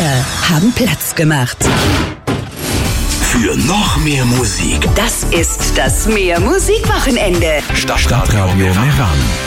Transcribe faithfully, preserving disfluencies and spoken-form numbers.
Wir haben Platz gemacht. Für noch mehr Musik. Das ist das Mehr Musikwochenende. Stadtradio Meran.